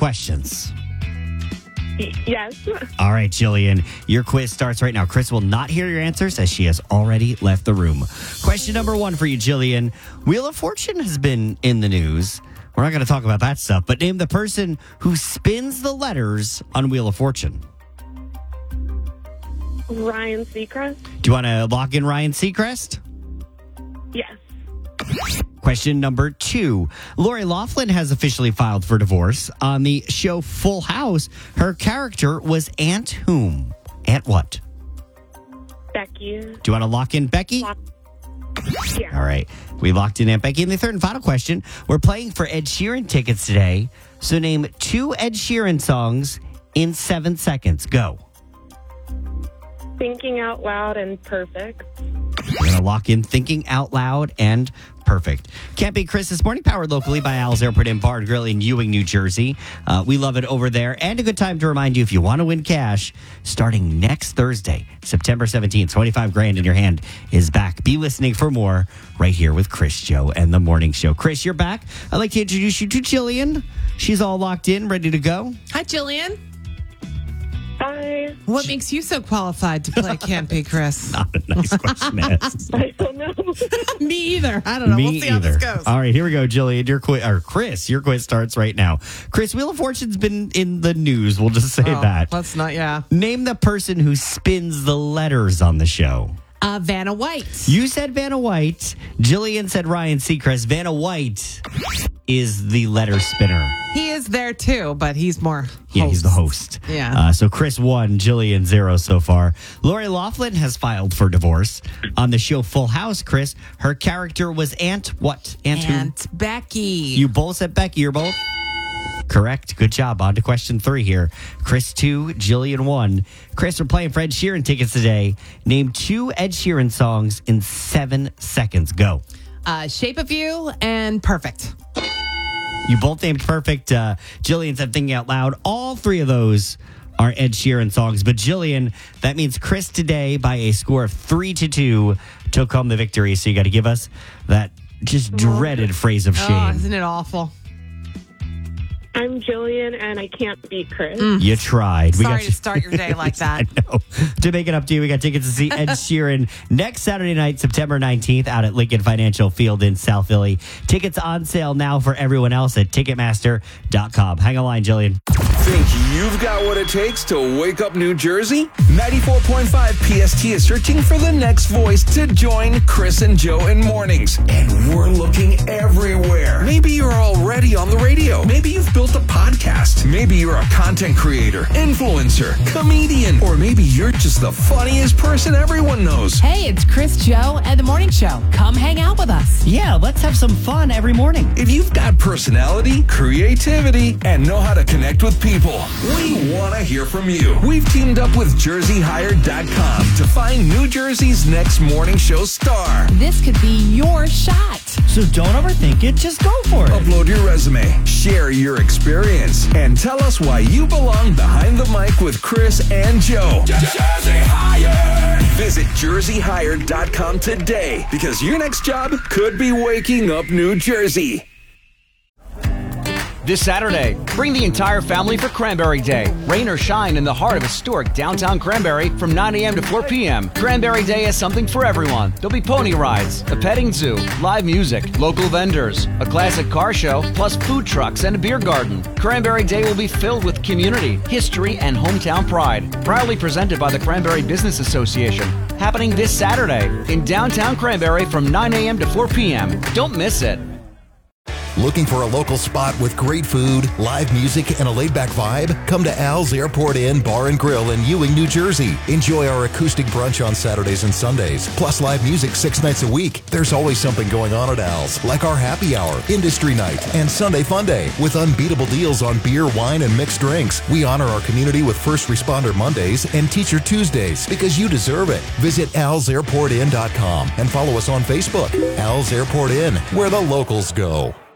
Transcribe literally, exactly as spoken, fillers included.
questions? Y- Yes. All right, Jillian, your quiz starts right now. Chris will not hear your answers as she has already left the room. Question number one for you, Jillian. Wheel of Fortune has been in the news. We're not going to talk about that stuff, but name the person who spins the letters on Wheel of Fortune. Ryan Seacrest? Do you want to lock in Ryan Seacrest? Yes. Question number two. Lori Loughlin has officially filed for divorce. On the show Full House, her character was Aunt whom? Aunt what? Becky? Do you want to lock in Becky? Lock- Yeah. All right. We locked in Aunt Becky. And the third and final question. We're playing for Ed Sheeran tickets today. So name two Ed Sheeran songs in seven seconds. Go. Thinking Out Loud and Perfect. We're going to lock in Thinking Out Loud and Perfect. Can't Be Chris this morning, powered locally by Al's Airport and Bar and Grill in Ewing, New Jersey. Uh, we love it over there. And a good time to remind you, if you want to win cash, starting next Thursday, September seventeenth, twenty-five grand in your hand is back. Be listening for more right here with Chris, Joe, and The Morning Show. Chris, you're back. I'd like to introduce you to Jillian. She's all locked in, ready to go. Hi, Jillian. Hi. What makes you so qualified to play Can't Be Chris? Not a nice question to ask. I don't know. Me either. I don't know. Me we'll see either. how this goes. All right, here we go, Jillian. Your quiz, or Chris, your quiz starts right now. Chris, Wheel of Fortune's been in the news. We'll just say Oh, that. Let's not, yeah. Name the person who spins the letters on the show. Uh, Vanna White. You said Vanna White. Jillian said Ryan Seacrest. Vanna White is the letter spinner. He is there too, but he's more host. Yeah, he's the host. Yeah. Uh, so Chris one, Jillian zero so far. Lori Loughlin has filed for divorce. On the show Full House, Chris, her character was Aunt what? Aunt who? Aunt Becky. You both said Becky. You're both correct. Good job. On to question three here. Chris two, Jillian one. Chris, we're playing for Ed Sheeran tickets today. Name two Ed Sheeran songs in seven seconds. Go. Uh, Shape of You and Perfect. You both named Perfect. Uh, Jillian said Thinking Out Loud. All three of those are Ed Sheeran songs. But Jillian, that means Chris today, by a score of three to two, took home the victory. So you got to give us that just dreaded phrase of Oh, shame. isn't it awful? I'm Jillian, and I can't beat Chris. You tried. We Sorry got to start your day like that. I know. To make it up to you, we got tickets to see Ed Sheeran next Saturday night, September nineteenth, out at Lincoln Financial Field in South Philly. Tickets on sale now for everyone else at Ticketmaster dot com. Hang on line, Jillian. Think you've got what it takes to wake up New Jersey? ninety-four point five P S T is searching for the next voice to join Chris and Joe in mornings. And we're looking everywhere. Maybe you're already on the radio. Maybe you've built a podcast. Maybe you're a content creator, influencer, comedian, or maybe you're just the funniest person everyone knows. Hey, it's Chris, Joe, and The Morning Show. Come hang out with us. Yeah, let's have some fun every morning. If you've got personality, creativity, and know how to connect with people, we want to hear from you. We've teamed up with Jersey Hired dot com to find New Jersey's next morning show star. This could be your shot. So don't overthink it. Just go for it. Upload your resume, share your experience, and tell us why you belong behind the mic with Chris and Joe. Jersey Hired! Visit Jersey Hired dot com today because your next job could be waking up New Jersey. This Saturday, bring the entire family for Cranberry Day. Rain or shine in the heart of historic downtown Cranberry from nine a.m. to four p.m. Cranberry Day has something for everyone. There'll be pony rides, a petting zoo, live music, local vendors, a classic car show, plus food trucks and a beer garden. Cranberry Day will be filled with community, history, and hometown pride. Proudly presented by the Cranberry Business Association. Happening this Saturday in downtown Cranberry from nine a.m. to four p.m. Don't miss it. Looking for a local spot with great food, live music, and a laid-back vibe? Come to Al's Airport Inn Bar and Grill in Ewing, New Jersey. Enjoy our acoustic brunch on Saturdays and Sundays, plus live music six nights a week. There's always something going on at Al's, like our happy hour, industry night, and Sunday Fun Day, with unbeatable deals on beer, wine, and mixed drinks. We honor our community with First Responder Mondays and Teacher Tuesdays because you deserve it. Visit Al's Airport Inn dot com and follow us on Facebook. Al's Airport Inn, where the locals go.